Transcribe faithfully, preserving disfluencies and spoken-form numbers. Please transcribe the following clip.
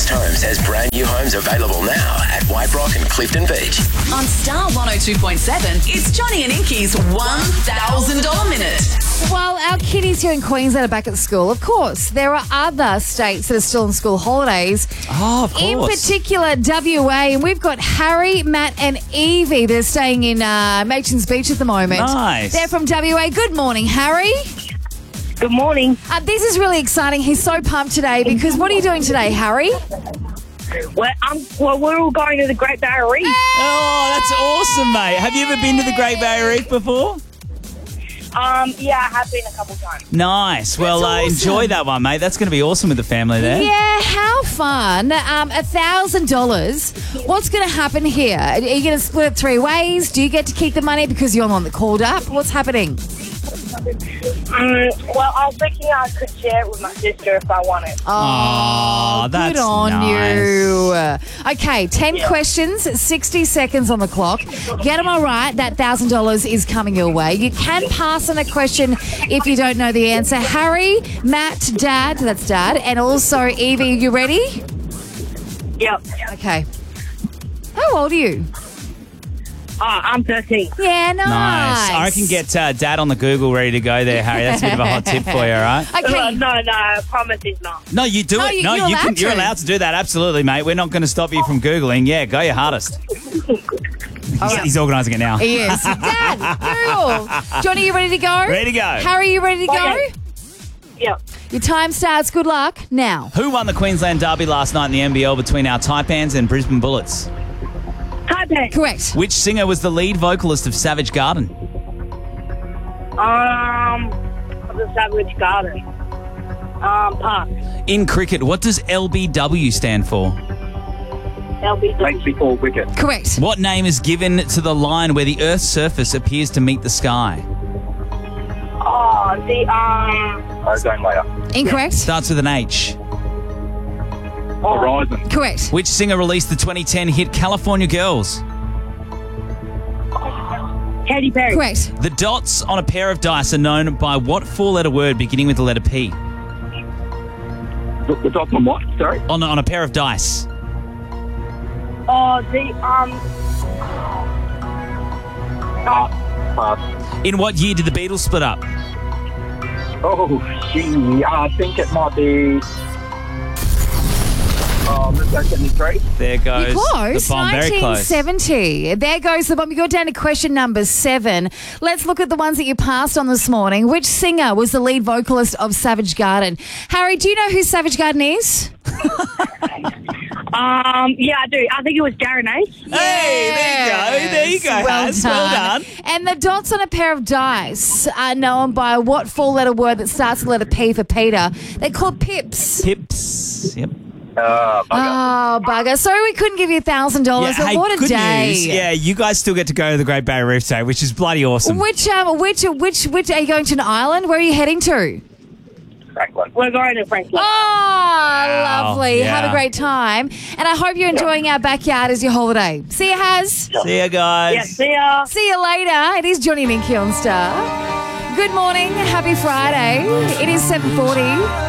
Best Homes has brand new homes available now at White Rock and Clifton Beach. On Star one oh two point seven, it's Johnny and Inky's one thousand dollars Minute. Well, our kiddies here in Queensland are back at school. Of course, there are other states that are still on school holidays. Oh, of course. In particular, W A. And we've got Harry, Matt and Evie. They're staying in uh, Machen's Beach at the moment. Nice. They're from W A. Good morning, Harry. Good morning. Uh, this is really exciting. He's so pumped today because what are you doing today, Harry? Well, um, well, we're all going to the Great Barrier Reef. Oh, that's awesome, mate. Have you ever been to the Great Barrier Reef before? Um, yeah, I have been a couple times. Nice. Well, uh, awesome. enjoy that one, mate. That's going to be awesome with the family there. Yeah, how fun. Um, one thousand dollars. What's going to happen here? Are you going to split it three ways? Do you get to keep the money because you're the one that called up? What's happening? Um, well, I was thinking I could share it with my sister if I wanted. Oh, Oh, that's good on nice. you. Okay, ten questions, sixty seconds on the clock. Get them all right. That one thousand dollars is coming your way. You can pass on a question if you don't know the answer. Harry, Matt, Dad, that's Dad, and also Evie, you ready? Yep. Okay. How old are you? Oh, I'm thirteen. Yeah, nice. Nice. I reckon get uh, Dad on the Google ready to go there, Harry. That's a bit of a hot tip for you, all right? No, Okay. no, no, I promise it's not. No, you do No, it. you- no, you're you can. allowed You're to. allowed to do that. Absolutely, mate. We're not going to stop you from Googling. Yeah, go your hardest. He's, he's organising it now. He is. Dad, Google. Johnny, you ready to go? Ready to go. Harry, you ready to go? Okay. Yep. Your time starts. Good luck. Now. Who won the Queensland Derby last night in the N B L between our Taipans and Brisbane Bullets? Taipei. Correct. Which singer was the lead vocalist of Savage Garden? Um, the Savage Garden. Um, Park. In cricket, what does L B W stand for? L B W. Makes before wicket. Correct. What name is given to the line where the Earth's surface appears to meet the sky? Oh, the, um, Ozone layer. Incorrect. Starts with an H. Horizon. Correct. Which singer released the twenty ten hit California Girls? Katy Perry. Correct. The dots on a pair of dice are known by what four-letter word beginning with the letter P? The, the dots on what? Sorry? On, on a pair of dice. Oh, the, um, Ah, pass. In what year did the Beatles split up? Oh, gee, I think it might be... Oh, let's go seventy-three. There goes You're close. the bomb. Very close. nineteen seventy. There goes the bomb. You got down to question number seven. Let's look at the ones that you passed on this morning. Which singer was the lead vocalist of Savage Garden? Harry, do you know who Savage Garden is? um, yeah, I do. I think it was Darren Ace. Hey, there you go. There you go, Well Haz. done. Well done. And the dots on a pair of dice are known by what four-letter word that starts with the letter P for Peter? They're called pips. Pips. Yep. Uh, bugger. Oh, bugger. Sorry we couldn't give you one thousand dollars, but hey, what a good day. news. Yeah, you guys still get to go to the Great Barrier Reef today, which is bloody awesome. Which, um, which, which, which, are you going to an island? Where are you heading to? Franklin. We're going to Franklin. Oh, lovely. yeah. Have a great time. And I hope you're enjoying our backyard as your holiday. See you, Haz. See ya, guys. Yeah, see ya. See you later. It is Johnny and Inky on Star. Good morning. Happy Friday. It is seven forty.